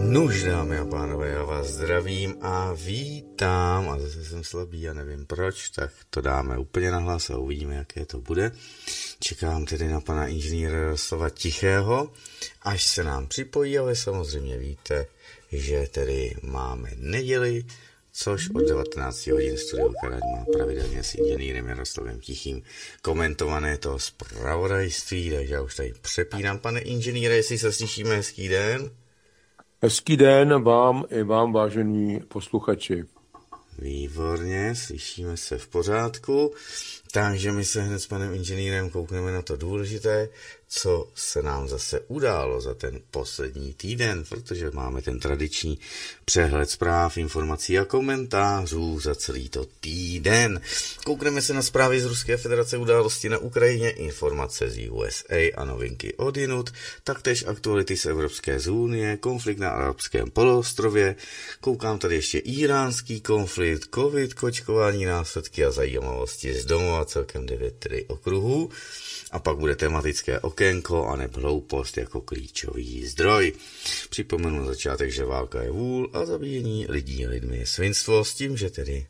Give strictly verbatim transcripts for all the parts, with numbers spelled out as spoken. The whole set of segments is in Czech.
Nuž, dámy a pánové, já vás zdravím a vítám, a zase jsem slabý a nevím proč, tak to dáme úplně nahlas a uvidíme, jaké to bude. Čekám tedy na pana inženýra Jaroslava Tichého, až se nám připojí, ale samozřejmě víte, že tedy máme neděli, což od devatenácti hodin Studio Karať má pravidelně s inženýrem Jaroslavem Tichým komentované to zpravodajství, takže já už tady přepínám. Pane inženýre, jestli se slyšíme, hezký den. Hezký den vám i vám, vážení posluchači. Výborně, slyšíme se v pořádku, takže my se hned s panem inženýrem koukneme na to důležité, co se nám zase událo za ten poslední týden, protože máme ten tradiční přehled zpráv, informací a komentářů za celý to týden. Koukneme se na zprávy z Ruské federace, události na Ukrajině, informace z U S A a novinky odjinud, taktéž aktuality z Evropské unie, konflikt na arabském poloostrově, koukám tady ještě iránský konflikt, covid, kočkování, následky a zajímavosti z domova, celkem devět tedy okruhů. A pak bude tematické okénko a nebo hloupost jako klíčový zdroj. Připomenu na začátek, že válka je vůl a zabíjení lidí lidmi je svinstvo, s tím, že tedy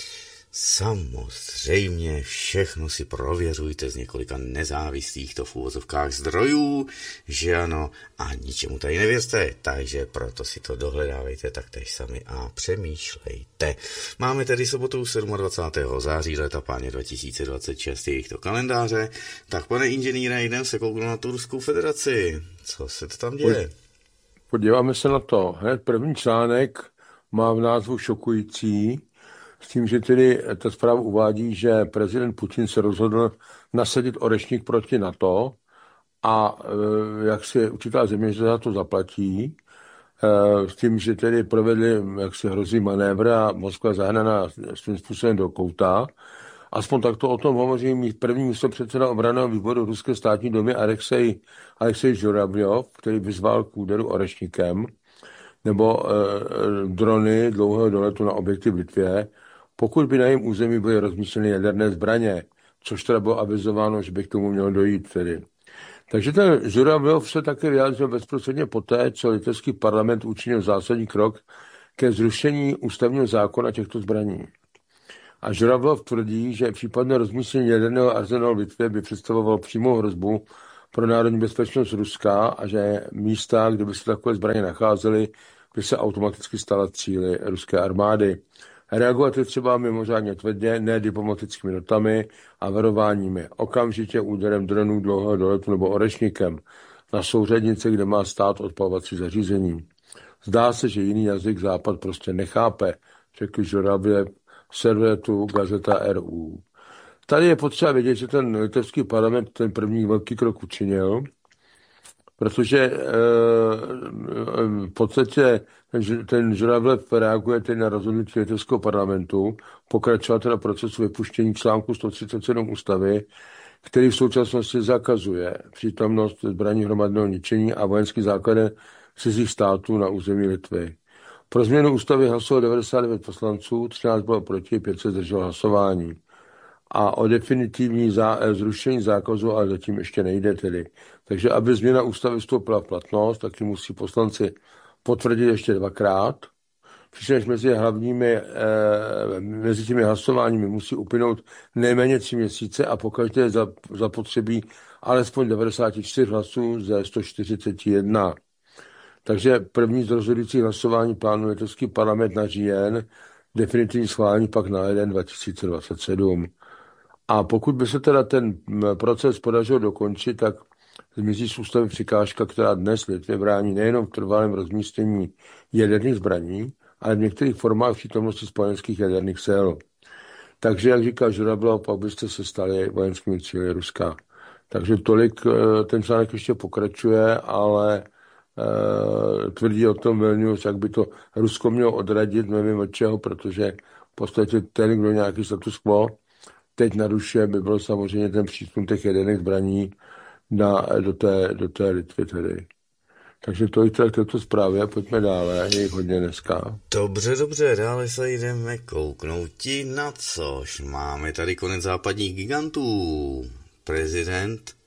samozřejmě všechno si prověřujte z několika nezávislých to v úvozovkách zdrojů, že ano, a ničemu tady nevěřte, takže proto si to dohledávejte taktéž sami a přemýšlejte. Máme tedy sobotu dvacátého sedmého září leta páně dva tisíce dvacet šest, jejich to kalendáře. Tak pane inženýre, jdem se kouknout na tu Ruskou federaci. Co se to tam děje? Podíváme se na to. Hned první článek má v názvu šokující, s tím, že tedy ta zpráva uvádí, že prezident Putin se rozhodl nasadit orešník proti NATO a jak si určitá země za to zaplatí, s tím, že tedy provedli, jak si hrozí manévr a Moskva zahnaná svým způsobem do kouta. Aspoň takto o tom hovoří mít první místopředseda obranného výboru Ruské státní domy Alexej, Alexej Žuravljov, který vyzval k úderu orešníkem, nebo e, drony dlouhého doletu na objekty v Litvě, pokud by na jejím území byly rozmístěny jaderné zbraně, což teda bylo avizováno, že by k tomu mělo dojít tedy. Takže ten Žuravljov se také vyjádřil bezprostředně poté, co litevský parlament učinil zásadní krok ke zrušení ústavního zákona těchto zbraní. A Žuravljov tvrdí, že případné rozmístění jaderného arzenálu v Litvě by představovalo přímou hrozbu pro národní bezpečnost Ruska a že místa, kde by se takové zbraně nacházely, by se automaticky stala cíly ruské armády. Reagovat je třeba mimořádně tvrdě, ne diplomatickými notami a varováními, okamžitě úderem dronů dlouhého doletu nebo orešníkem na souřadnice, kde má stát odpalovací zařízení. Zdá se, že jiný jazyk Západ prostě nechápe, řekl Žuravljev servetu Gazeta R U. Tady je potřeba vědět, že ten litevský parlament ten první velký krok učinil, protože e, v podstatě ten, ten Žuravljev reaguje tedy na rozhodnutí litevského parlamentu, pokračovat na procesu vypuštění článku sto třicet sedm ústavy, který v současnosti zakazuje přítomnost zbraní hromadného ničení a vojenský základ cizích států na území Litvy. Pro změnu ústavy hlasovalo devadesát devět poslanců, třináct bylo proti, pět se zdrželo hlasování. A o definitivní zá, zrušení zákazu ale zatím ještě nejde tedy. Takže aby změna ústavy vstoupila v platnost, tak ji musí poslanci potvrdit ještě dvakrát. Přičemž mezi hlavními, eh, mezi těmi hlasováními musí uplynout nejméně tři měsíce a pokaždé zapotřebí alespoň devadesát čtyři hlasů ze sto čtyřicet jedna. Takže první z rozhodujících hlasování plánuje litevský parlament na říjen, definitivní schválení pak na leden dva tisíce dvacet sedm. A pokud by se teda ten proces podařilo dokončit, tak zmizí z ústavy překážka, která dnes Litvě brání nejenom v trvalém rozmístění jaderných zbraní, ale v některých formách přítomnosti spojeneckých jaderných sil. Takže, jak říká Žuravljov, pak byste se stali vojenskými cíli Ruska. Takže tolik, ten článek ještě pokračuje, ale e, tvrdí o tom Vilnius, jak by to Rusko mělo odradit, nevím od čeho, protože v podstatě ten, kdo nějaký status quo teď narušuje, by byl samozřejmě ten přístup těch jaderných zbraní na, do, té, do té Litvy tedy. Takže to je této zprávy a pojďme dále, je jich hodně dneska. Dobře, dobře, dále se jdeme kouknouti na což. Máme tady konec západních gigantů. Prezident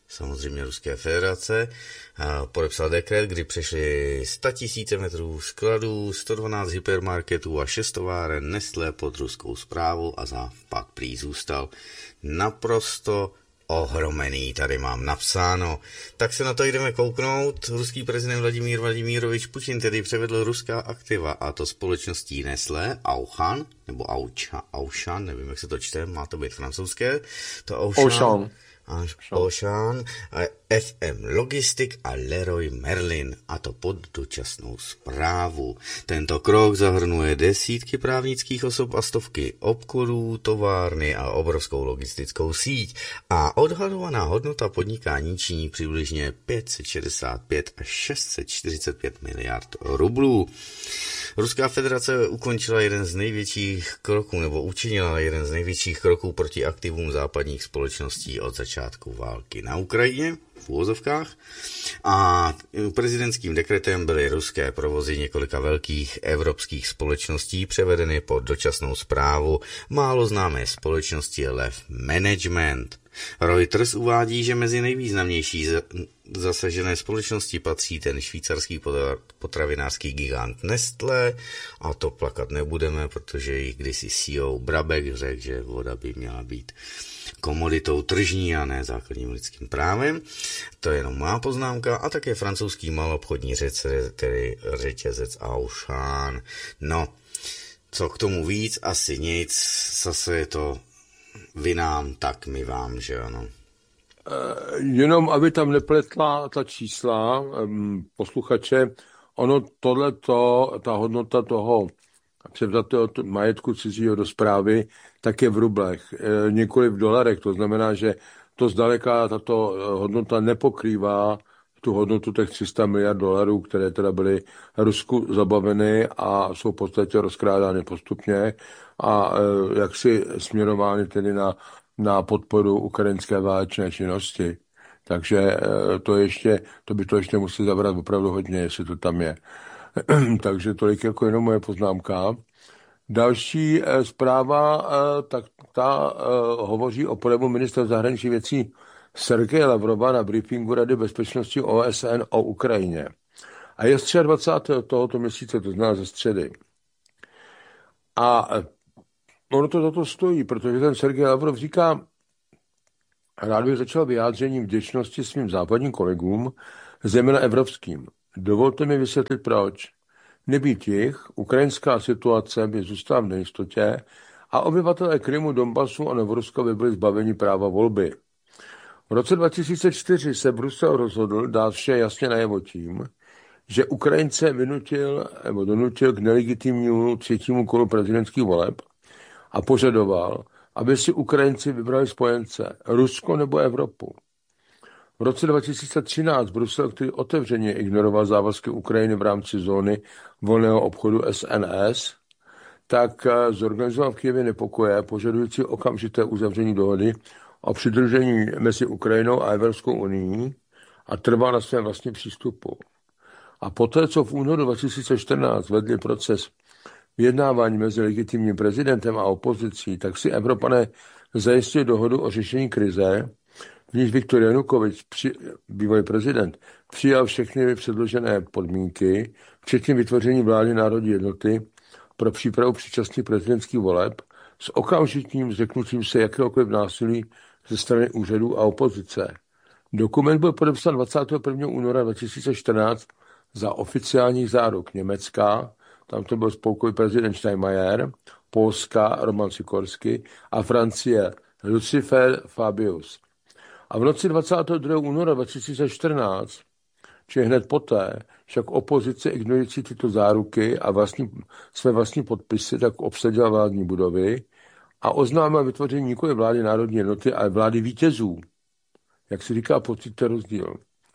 samozřejmě Ruské federace, podepsal dekret, kdy přešli sto tisíc metrů skladů, sto dvanáct hypermarketů a šest továren Nestlé pod ruskou správu a za pak prý zůstal naprosto ohromený, tady mám napsáno. Tak se na to jdeme kouknout. Ruský prezident Vladimír Vladimírovič Putin tedy převedl ruská aktiva, a to společností Nestlé, Auchan, nebo Auchan, Auchan, nevím, jak se to čte, má to být francouzské, to Auchan. Auchan. Auchan, F M Logistic a Leroy Merlin, a to pod dočasnou správu. Tento krok zahrnuje desítky právnických osob a stovky obchodů, továrny a obrovskou logistickou síť a odhadovaná hodnota podnikání činí přibližně pět set šedesát pět až šest set čtyřicet pět miliard rublů. Ruská federace ukončila jeden z největších kroků, nebo učinila jeden z největších kroků proti aktivům západních společností od začátku války na Ukrajině, v úvozovkách, a prezidentským dekretem byly ruské provozy několika velkých evropských společností převedeny pod dočasnou správu málo známé společnosti Lev Management. Reuters uvádí, že mezi nejvýznamnější zasažené společnosti patří ten švýcarský potravinářský gigant Nestlé, a to plakat nebudeme, protože i kdysi C E O Brabek řekl, že voda by měla být komoditou tržní a ne základním lidským právem. To je jenom má poznámka. A také francouzský maloobchodní řetězec, tedy řetězec Auchan. No, co k tomu víc? Asi nic. Zase je to vy nám, tak my vám, že ano. Jenom, aby tam nepletla ta čísla, posluchače, ono tohleto, ta hodnota toho převzatého majetku cizího do správy, tak je v rublech, nikoli v dolarech. To znamená, že to zdaleka tato hodnota nepokrývá tu hodnotu těch tři sta miliard dolarů, které teda byly Rusku zabaveny a jsou v podstatě rozkrádány postupně a jaksi směrovány tedy na, na podporu ukrajinské válečné činnosti. Takže to, ještě, to by to ještě musí zabrat opravdu hodně, jestli to tam je. Takže tolik jako jenom moje poznámka. Další eh, zpráva, eh, tak ta eh, hovoří o projevu ministra zahraničních věcí Sergeje Lavrova na briefingu Rady bezpečnosti O S N o Ukrajině. A je dvacátého třetího tohoto měsíce, to znamená ze středy. A eh, ono to za to stojí, protože ten Sergej Lavrov říká, rád bych začal vyjádřením vděčnosti svým západním kolegům, zejména evropským. Dovolte mi vysvětlit proč. Nebýt jich, ukrajinská situace by zůstala v nejistotě a obyvatelé Krymu, Donbasu a Novoruska by byli zbaveni práva volby. V roce dva tisíce čtyři se Brusel rozhodl dát vše jasně najevo tím, že Ukrajince vynutil nebo donutil k nelegitimnímu třetímu kolu prezidentských voleb a požadoval, aby si Ukrajinci vybrali spojence Rusko nebo Evropu. V roce dva tisíce třináct Brusel, který otevřeně ignoroval závazky Ukrajiny v rámci zóny volného obchodu S N S, tak zorganizoval v Kyjevě nepokoje, požadující okamžité uzavření dohody o přidružení mezi Ukrajinou a Evropskou unií a trval na svém vlastním přístupu. A poté, co v únoru dva tisíce čtrnáct vedli proces vyjednávání mezi legitimním prezidentem a opozicí, tak si Evropané zajistili dohodu o řešení krize, v níž Viktor Janukovič, při, bývalý prezident, přijal všechny předložené podmínky, včetně vytvoření vlády národní jednoty pro přípravu předčasných prezidentských voleb s okamžitým zřeknutím se jakéhokoliv násilí ze strany úřadů a opozice. Dokument byl podepsán dvacátého prvního února dva tisíce čtrnáct za oficiálních záruk Německa, tam to byl spolkový prezident Steinmeier, Polska Roman Sikorsky a Francie Lucifer Fabius. A v noci dvacátého druhého února dva tisíce čtrnáct, či hned poté, však opozice ignorující tyto záruky a vlastní, své vlastní podpisy, tak obsadila vládní budovy a oznámila vytvoření nikoli vlády národní jednoty, ale vlády vítězů. Jak si říká, pocit rozdíl.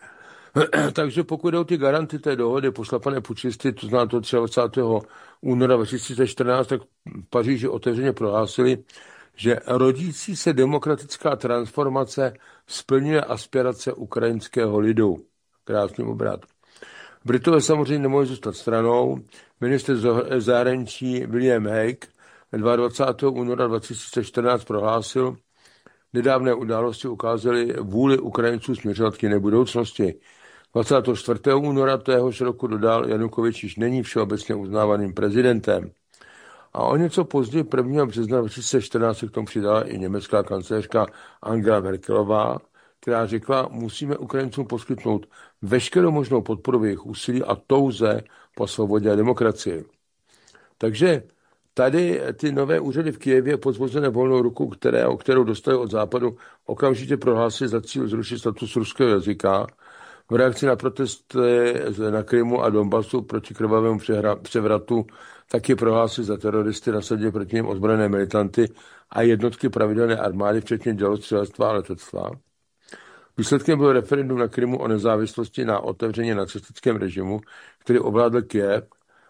Takže pokud jdou ty garanty té dohody pošlapané pučisty, to znamená to dvacátého třetího února dva tisíce čtrnáct, tak v Paříži otevřeně prohlásili, že rodící se demokratická transformace splňuje aspirace ukrajinského lidu. Krásný obrat. Britové samozřejmě nemohli zůstat stranou. Ministr zahraničí William Hague dvacátého druhého února dva tisíce čtrnáct prohlásil, nedávné události ukázaly vůli Ukrajinců směřovat k jiné budoucnosti. dvacátého čtvrtého února téhož roku dodal, Janukovič již není všeobecně uznávaným prezidentem. A o něco později prvního března dva tisíce čtrnáct se k tomu přidala i německá kancléřka Angela Merkelová, která řekla, musíme Ukrajincům poskytnout veškerou možnou podporu v jejich úsilí a touze po svobodě a demokracii. Takže tady ty nové úřady v Kyjevě pozvozené volnou ruku, které, kterou dostali od západu, okamžitě prohlásili za cíl zrušit status ruského jazyka v reakci na protesty na Krymu a Donbasu proti krvavému převratu taky prohlásili za teroristy, nasadili proti něm ozbrojené militanty a jednotky pravidelné armády, včetně dělostřelectva a letectva. Výsledkem byl referendum na Krymu o nezávislosti na otevřeně nacistickém režimu, který ovládl Kyjev,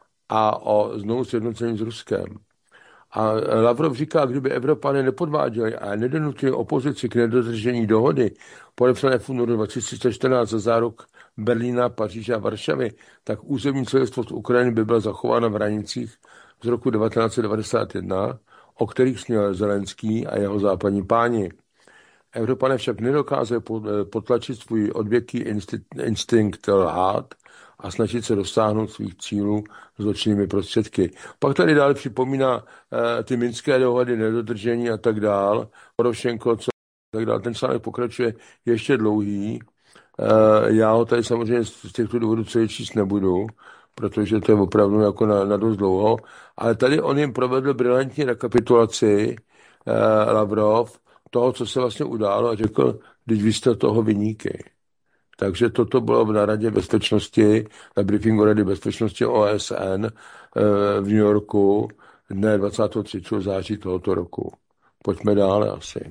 a o znovu sjednocení s Ruskem. A Lavrov říká, kdyby Evropané nepodváděli a nedonutili opozici k nedodržení dohody podepsané v únoru dva tisíce čtrnáct za záruk Berlína, Paříže a Varšavy, tak územní celistvost Ukrajiny by byla zachována v hranicích z roku devatenáct set devadesát jedna, o kterých sněl Zelenský a jeho západní páni. Evropané však nedokázali potlačit svůj odvěký instinkt lhát a snažit se dosáhnout svých cílů zločinnými prostředky. Pak tady dále připomíná uh, ty minské dohody, nedodržení a tak dál. Porošenko, co tak dál. Ten článek pokračuje ještě dlouhý. Uh, já ho tady samozřejmě z těchto důvodů celý číst nebudu, protože to je opravdu jako na, na dost dlouho. Ale tady on jim provedl brilantní rekapitulaci uh, Lavrov toho, co se vlastně událo a řekl, když vy jste toho viníky. Takže toto bylo na Radě bezpečnosti, na briefingu Rady bezpečnosti O S N v New Yorku dne dvacátého třetího září tohoto roku. Pojďme dále asi.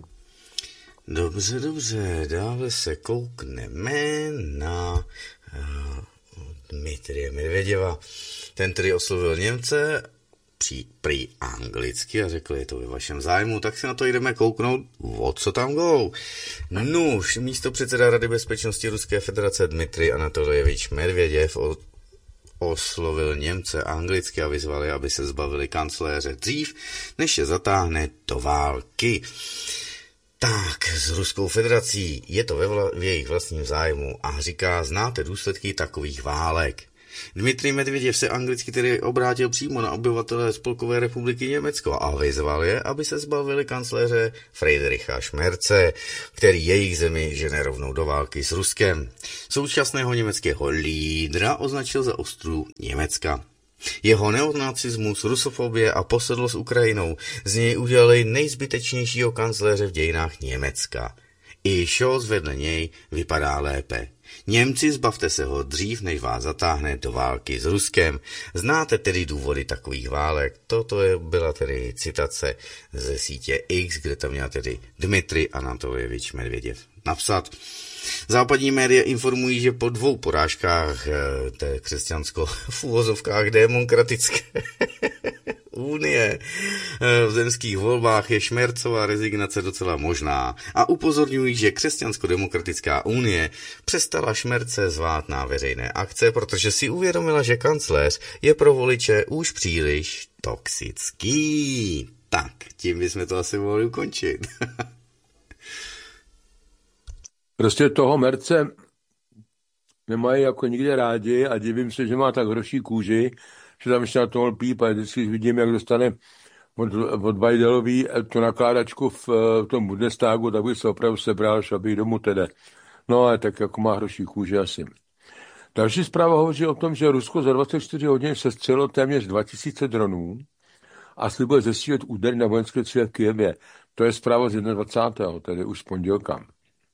Dobře, dobře, dále se koukneme na uh, Dmitrije Medvěděva. Ten tedy oslovil Němce při, prý anglicky a řekl, je to ve vašem zájmu, tak si na to jdeme kouknout, o co tam go. Nuž, místo předseda Rady bezpečnosti Ruské federace Dmitrij Anatolievič Medvěděv oslovil Němce anglicky a vyzvali, aby se zbavili kancléře dřív, než je zatáhne do války. Tak, s Ruskou federací je to ve vla, v jejich vlastním zájmu a říká, znáte důsledky takových válek. Dmitrij Medvěděv se anglicky tedy obrátil přímo na obyvatele Spolkové republiky Německo a vyzval je, aby se zbavili kancléře Friedricha Schmerze, který jejich zemi žene rovnou do války s Ruskem. Současného německého lídra označil za ostru Německa. Jeho neonacismus, rusofobie a posedlost Ukrajinou z něj udělali nejzbytečnějšího kancléře v dějinách Německa. I Scholz vedle něj vypadá lépe. Němci, zbavte se ho dřív, než vás zatáhne do války s Ruskem. Znáte tedy důvody takových válek? Toto je, byla tedy citace ze sítě X, kde tam měl tedy Dmitrij Anatolievič Medvěděv napsat. Západní média informují, že po dvou porážkách té křesťansko v uvozovkách demokratické unie v zemských volbách je Schmerzova rezignace docela možná a upozorňují, že křesťansko-demokratická unie přestala Schmerze zvát na veřejné akce, protože si uvědomila, že kancléř je pro voliče už příliš toxický. Tak, tím bychom to asi mohli ukončit. Prostě toho Merce nemají jako nikde rádi a divím se, že má tak hroší kůži, že tam ještě na toho lpí, a vždycky vidím, jak dostane od, od Bajdelový tu nakládačku v, v tom Bundestagu, tak bych se opravdu sebral, šel bych domů tedy. No ale tak jako má hroší kůži asi. Další zpráva hovoří o tom, že Rusko za dvacet čtyři hodin sestřelilo téměř dva tisíce dronů a slibuje zesílit údery na vojenské cíle v Kyjevě. To je zpráva z dvacátého prvního tedy už z pondělka.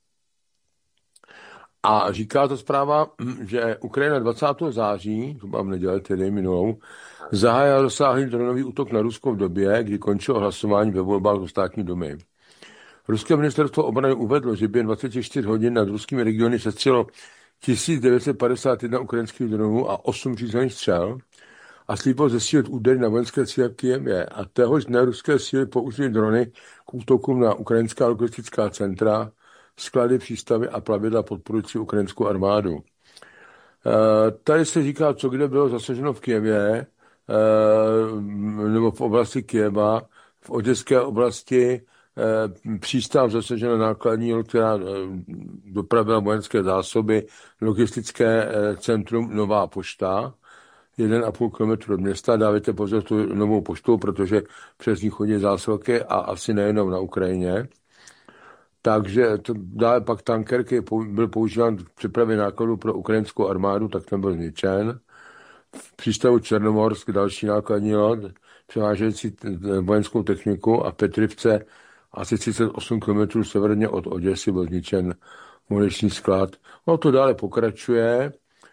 A říká to zpráva, že Ukrajina dvacátého září, to mám nedělat tedy minulou, zahájila rozsáhlý dronový útok na Rusko v době, kdy končilo hlasování ve volbách do státní dumy. Ruské ministerstvo obrany uvedlo, že během dvacet čtyři hodin nad ruskými regiony sestřelilo tisíc devět set padesát jedna ukrajinských dronů a osm řízených střel a slíbilo zesílit údery na vojenské cíle v Kyjevě. A téhož dne ruské síly použily drony k útokům na ukrajinská logistická centra, sklady, přístavy a plavidla podporující ukrajinskou armádu. E, tady se říká, co kde bylo zasaženo v Kyjevě, e, nebo v oblasti Kyjeva, v oděské oblasti přístav zasažena nákladní, která dopravila vojenské zásoby, logistické centrum Nová pošta, jeden a půl kilometru od města. Dávajte pozor tu Novou poštu, protože přes ní chodí zásilky a asi nejenom na Ukrajině. Takže to dále pak tanker, který byl používán k přepravě nákladů pro ukrajinskou armádu, tak ten byl zničen. V přístavu Černomorsk další nákladní loď, převážející vojenskou techniku, a Petrivce asi třicet osm kilometrů severně od Oděsy byl zničen muniční sklad. No to dále pokračuje.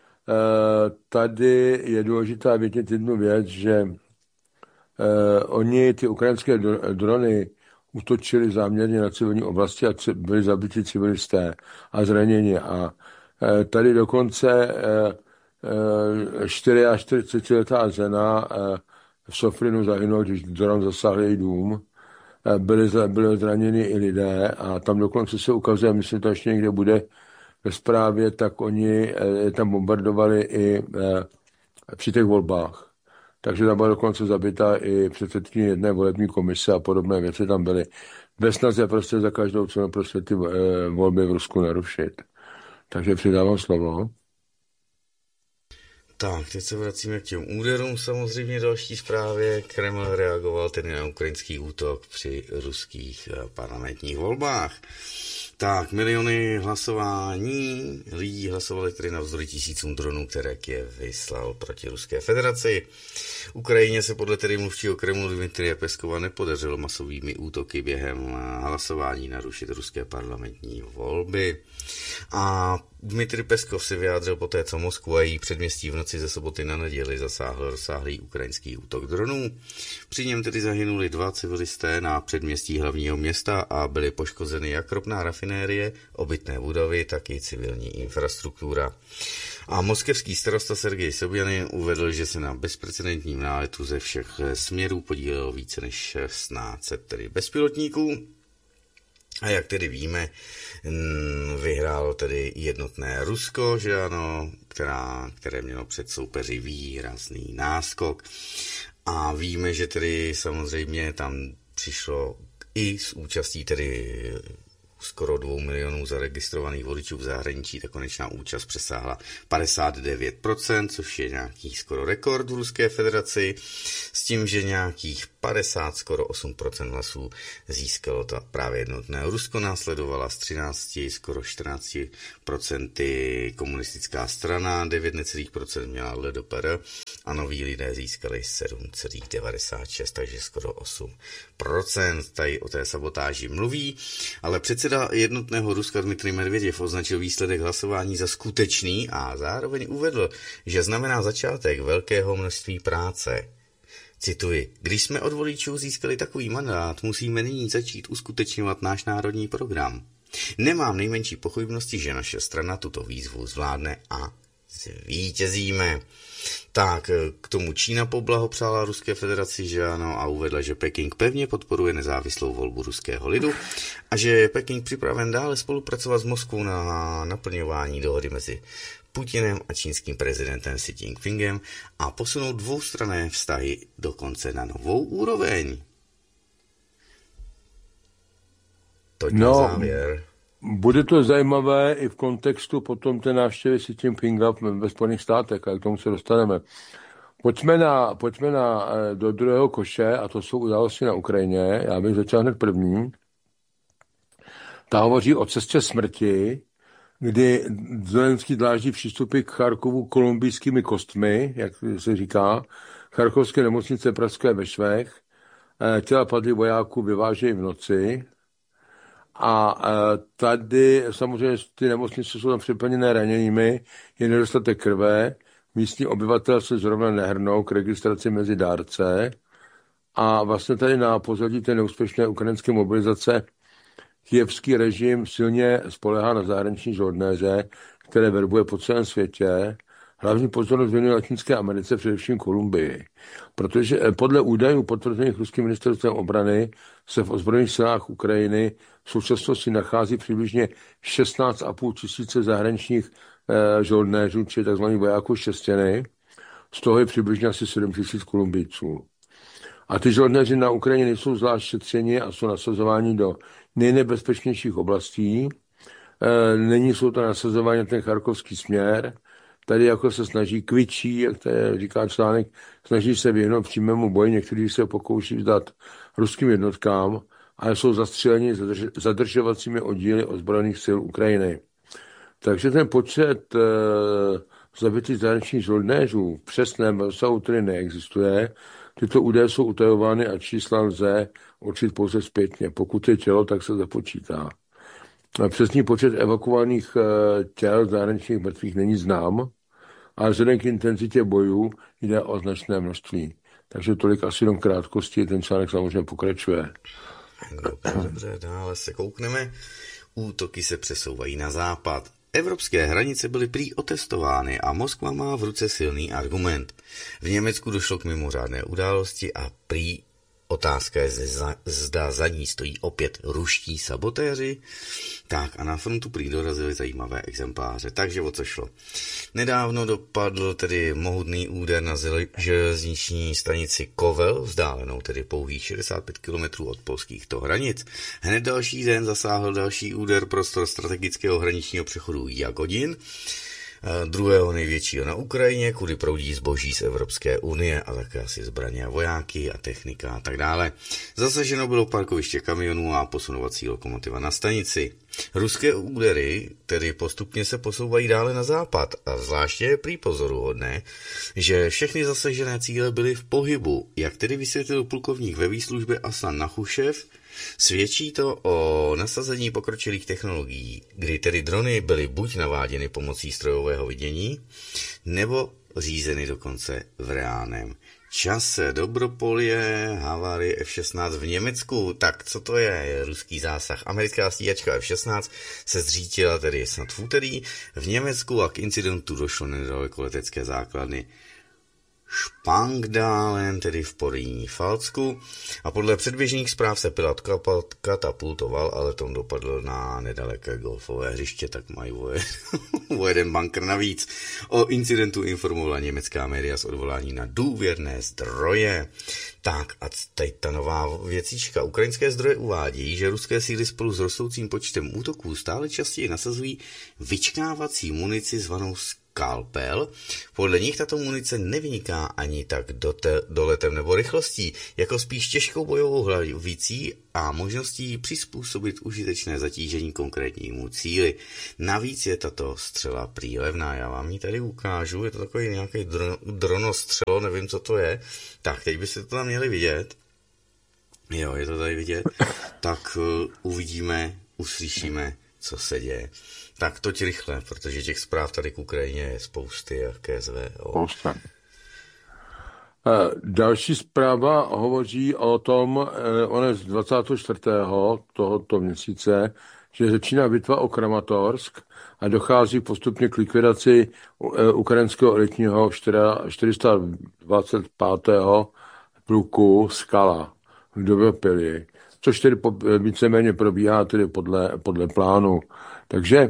Tady je důležité vědět jednu věc, že oni, ty ukrajinské drony, útočili záměrně na civilní oblasti a byli zabiti civilisté a zraněni. A tady dokonce čtyřiačtyřicetiletá žena v Sofrinu zahynula, když dron zasáhl její dům. Byli, byli zraněni i lidé a tam dokonce se ukazuje, myslím, to ještě někde bude ve zprávě, tak oni je tam bombardovali i při těch volbách. Takže tam byla dokonce zabita i předsedkyně jedné volební komise a podobné věci tam byly. Ve snaze prostě za každou cenu prostě ty volby v Rusku narušit. Takže přidávám slovo. Tak, teď se vracíme k těm úderům. Samozřejmě další zprávě. Kreml reagoval tedy na ukrajinský útok při ruských parlamentních volbách. Tak, miliony hlasování lidí hlasovali tedy navzdory tisícům dronů, které Kyjev vyslal proti Ruské federaci. Ukrajině se podle tedy mluvčího Kremlu Dmitrije Peskova nepodařilo masovými útoky během hlasování narušit ruské parlamentní volby. A Dmitrij Peskov se vyjádřil poté, co Moskvu a její předměstí v noci ze soboty na neděli zasáhl rozsáhlý ukrajinský útok dronů. Při něm tedy zahynuli dva civilisté na předměstí hlavního města a byly poškozeny jak ropná rafinérie, obytné budovy, tak i civilní infrastruktura. A moskevský starosta Sergej Sobjanin uvedl, že se na bezprecedentním náletu ze všech směrů podílelo více než šestnáct set tedy bezpilotníků. A jak tedy víme, vyhrálo tedy jednotné Rusko, že ano, která, které mělo před soupeři výrazný náskok. A víme, že tedy samozřejmě tam přišlo i s účastí tedy skoro dvou milionů zaregistrovaných voličů v zahraničí, ta konečná účast přesáhla padesát devět procent, což je nějaký skoro rekord v Ruské federaci, s tím, že nějakých padesát, skoro osm procent hlasů získalo to právě jednotné Rusko, následovala z třináct, skoro čtrnáct procent komunistická strana, devět necelých procent měla L D P R a noví lidé získali sedm celá devadesát šest, takže skoro osm procent. Tady o té sabotáži mluví, ale předseda jednotného Ruska Dmitrij Medveděv označil výsledek hlasování za skutečný a zároveň uvedl, že znamená začátek velkého množství práce. Cituji, když jsme od voličů získali takový mandát, musíme nyní začít uskutečňovat náš národní program. Nemám nejmenší pochybnosti, že naše strana tuto výzvu zvládne a zvítězíme. Tak, k tomu Čína poblahopřála Ruské federaci, že ano, a uvedla, že Peking pevně podporuje nezávislou volbu ruského lidu a že je Peking připraven dále spolupracovat s Moskvou na naplňování dohody mezi Putinem a čínským prezidentem Xi Jinpingem a posunout dvoustranné vztahy dokonce na novou úroveň. To je no, závěr. Bude to zajímavé i v kontextu potom té návštěvy Xi Jinpinga ve Spojených státech, a k tomu se dostaneme. Pojďme, na, pojďme na, do druhého koše, a to jsou události na Ukrajině. Já bych začal hned první. Ta hovoří o cestě smrti, kdy Zelenský dláždí přístupy k Charkovu kolumbijskými kostmi, jak se říká, charkovské nemocnice pražské ve Švech. Těla padlých vojáků vyvážejí v noci. A tady samozřejmě ty nemocnice jsou tam přeplněné raněnými, je nedostatek krve, místní obyvatel se zrovna nehrnou k registraci mezi dárce a vlastně tady na pozadí té neúspěšné ukrajinské mobilizace kyjevský režim silně spolehá na zahraniční žoldnéře, které verbuje po celém světě. Hlavní pozornost věnuje Latinské Americe, především Kolumbii. Protože podle údajů potvrzených ruským ministerstvem obrany se v ozbrojených silách Ukrajiny v současnosti nachází přibližně šestnáct a půl tisíce zahraničních eh, žoldnéřů, či tzv. Vojáků šestěny. Z toho je přibližně asi sedm tisíc Kolumbijců. A ty žoldnéři na Ukrajině nejsou zvlášť šetřeni a jsou nasazováni do nejnebezpečnějších oblastí. E, není jsou to nasazování na ten charkovský směr. Tady jako se snaží kvičí, jak to je, říká článek, snaží se vyhnout přímému boji, někteří se pokouší vzdát ruským jednotkám, ale jsou zastřeleni zadrž, zadržovacími oddíly ozbrojených sil Ukrajiny. Takže ten počet e, zabitých zahraničních žoldnéřů v přesném rozsahu tedy neexistuje. Tyto údaje jsou utajovány a čísla lze určit pouze zpětně. Pokud je tělo, tak se započítá. Přesný počet evakuovaných těl zahraničních mrtvých není znám, ale vzhledem k intenzitě bojů jde o značné množství. Takže tolik asi jenom krátkosti, ten článek samozřejmě pokračuje. Dobře, dobře, dále se koukneme. Útoky se přesouvají na západ. Evropské hranice byly prý otestovány a Moskva má v ruce silný argument. V Německu došlo k mimořádné události a prý otázka je, zda za ní stojí opět ruští sabotéři. Tak a na frontu prý dorazily zajímavé exempláře. Takže o co šlo? Nedávno dopadl tedy mohutný úder na železniční stanici Kovel, vzdálenou tedy pouhých šedesát pět kilometrů od polskýchto hranic. Hned další den zasáhl další úder prostor strategického hraničního přechodu Jagodin, druhého největšího na Ukrajině, kudy proudí zboží z Evropské unie a také asi zbraně a vojáky a technika a tak dále. Zasaženo bylo parkoviště kamionů a posunovací lokomotiva na stanici. Ruské údery tedy postupně se posouvají dále na západ a zvláště je prý pozoruhodné, že všechny zasažené cíle byly v pohybu, jak tedy vysvětlil plukovník ve výslužbě Aslan Nachušev. Svědčí to o nasazení pokročilých technologií, kdy tedy drony byly buď naváděny pomocí strojového vidění, nebo řízeny dokonce v reálném čase. Dobropolie, havárie F šestnáct v Německu. Tak co to je? Ruský zásah. Americká stíhačka F šestnáct se zřítila tedy snad v úterý v Německu a k incidentu došlo nedaleko letecké základny Spangdalen, tedy v Porýní Falcku. A podle předběžných zpráv se pilot katapultoval, ale tom dopadl na nedaleké golfové hřiště, tak mají o jeden bunkr navíc. O incidentu informovala německá média s odvolání na důvěrné zdroje. Tak a teď ta nová věcička. Ukrajinské zdroje uvádí, že ruské síly spolu s rostoucím počtem útoků stále častěji nasazují vyčkávací munici zvanou Skalpel. Podle nich tato munice nevyniká ani tak dote, doletem nebo rychlostí, jako spíš těžkou bojovou hlavicí a možností přizpůsobit užitečné zatížení konkrétnímu cíli. Navíc je tato střela prý levná. Já vám ji tady ukážu. Je to takový nějaký dron, dronostřelo, nevím, co to je. Tak, teď byste to tam měli vidět. Jo, je to tady vidět. Tak uh, uvidíme, uslyšíme, co se děje. Tak toť rychle, protože těch zpráv tady k Ukrajině je spousty a K S V O. Spousta. Další zpráva hovoří o tom, ona z dvacátého čtvrtého tohoto měsíce, že začíná bitva o Kramatorsk a dochází postupně k likvidaci ukrajinského elitního čtyři sta dvacet pět pluku Skala v Dobropili, což tedy víceméně probíhá tedy podle, podle plánu. Takže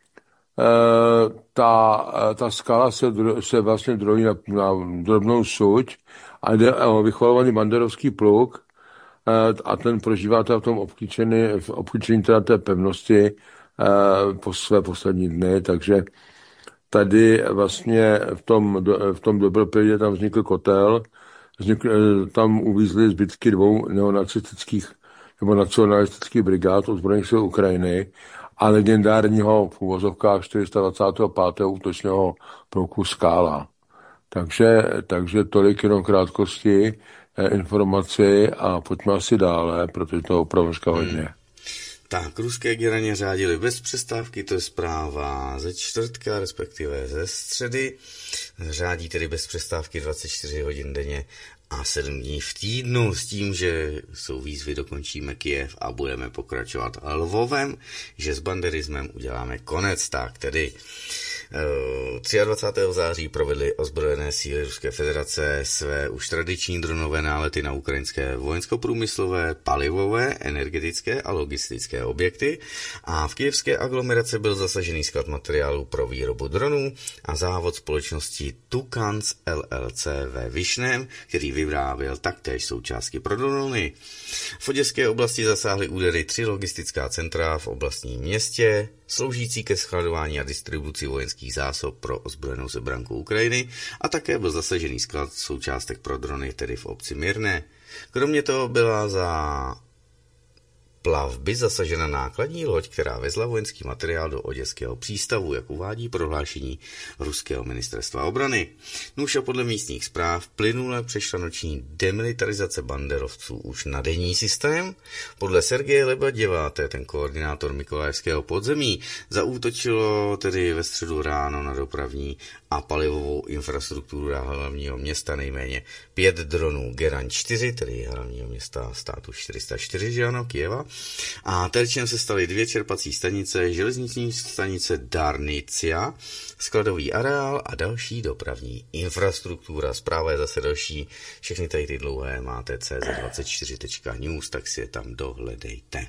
ta, ta skala se, se vlastně drojí na, na drobnou suť a jde o vychvalovaný banderovský pluk a ten prožívá v tom obklíčení, v obklíčení teda té pevnosti po své poslední dny, takže tady vlastně v tom, v tom Dobropilě tam vznikl kotel, vznikl, tam uvízly zbytky dvou neonacistických nebo nacionalistických brigád ozbrojených sil Ukrajiny a legendárního v uvozovkách čtyři sta dvacet pět útočného pluku Skála. Takže, takže tolik jenom krátkosti eh, informaci a pojďme asi dále, protože to opravdu hodně. Hmm. Tak, ruské geraně řádili bez přestávky, to je zpráva ze čtvrtka, respektive ze středy. Řádí tedy bez přestávky dvacet čtyři hodin denně a sedm dní v týdnu s tím, že jsou výzvy, dokončíme Kyjev a budeme pokračovat Lvovem, že s banderismem uděláme konec. Tak tedy dvacátého třetího září provedly ozbrojené síly Ruské federace své už tradiční dronové nálety na ukrajinské vojensko-průmyslové, palivové, energetické a logistické objekty a v kyjevské aglomeraci byl zasažený sklad materiálu pro výrobu dronů a závod společnosti Tukans L L C ve Vyšném, který vyráběl taktéž součástky pro drony. V oděské oblasti zasáhly údery tři logistická centra v oblastním městě, sloužící ke skladování a distribuci vojenských zásob pro ozbrojenou zebranku Ukrajiny a také byl zasažený sklad součástek pro drony, tedy v obci Mirné. Kromě toho byla za plavby zasažena nákladní loď, která vezla vojenský materiál do oděského přístavu, jak uvádí prohlášení ruského ministerstva obrany. Nuž a podle místních zpráv plynule přešla noční demilitarizace banderovců už na denní systém. Podle Sergeje Lebeděva, to je ten koordinátor Mykolajevského podzemí, zaútočilo tedy ve středu ráno na dopravní a palivovou infrastrukturu hlavního města nejméně pět dronů Geran čtyři, tedy hlavního města státu čtyři sta čtyři, že ano, Kyjeva. A terčem se staly dvě čerpací stanice, železniční stanice Darnicia, skladový areál a další dopravní infrastruktura. Zpráva je zase další, všechny tady ty dlouhé máte C Z dvacet čtyři tečka news, tak si je tam dohledejte.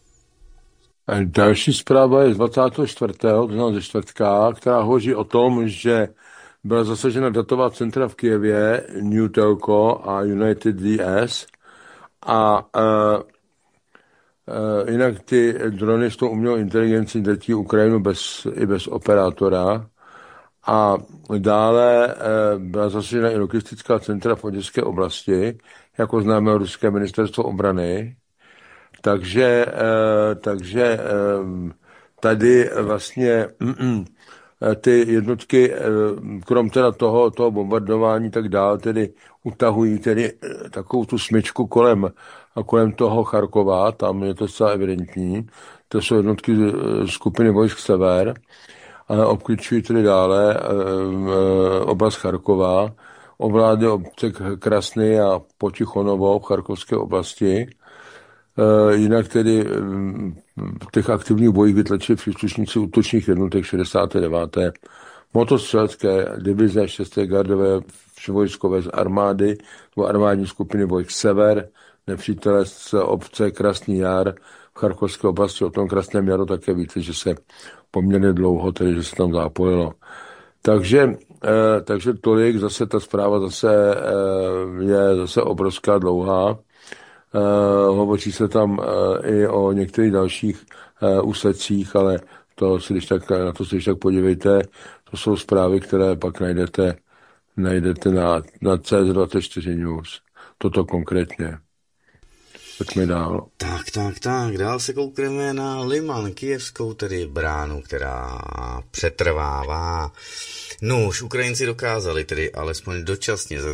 Další zpráva je z dvacátého čtvrtého to znamená ze čtvrtka, která hovoří o tom, že byla zasažena datová centra v Kyjevě, New Telco a United V S a uh, Uh, jinak ty drony s tou umělou inteligencí drtí Ukrajinu bez, i bez operátora a dále uh, byla zasažena i logistická centra v oděské oblasti, jako známe ruské ministerstvo obrany. Takže, uh, takže uh, tady vlastně uh, ty jednotky, uh, krom teda toho, toho bombardování tak dál, tedy utahují tedy uh, takovou tu smyčku kolem a kolem toho Charkova, tam je to zcela evidentní, to jsou jednotky skupiny vojsk Sever, ale obklíčují tedy dále e, e, oblast Charkova, ovládne obce Krasny a Potichonovo v charkovské oblasti. E, jinak tedy v těch aktivních bojích vytlačili příslušníci útočných jednotek šedesáté deváté motostřelecké divize šesté gardové vojskové z armády, nebo armádní skupiny vojsk Sever, nepřítele z obce Krasný Jar v charkovské oblasti. O tom Krasném Jaru také víte, že se poměrně dlouho, tedy že se tam zapojilo. Takže, eh, takže tolik, zase ta zpráva zase eh, je zase obrovská dlouhá. Eh, hovoří se tam eh, i o některých dalších eh, úsecích, ale to si, když tak, na to si když tak podívejte. To jsou zprávy, které pak najdete, najdete na, na C Z dvacet čtyři News. Toto konkrétně. Pojďme dál. Tak, tak, tak. Dál se koukneme na Liman, kyjevskou tedy bránu, která přetrvává. No, už Ukrajinci dokázali tedy alespoň dočasně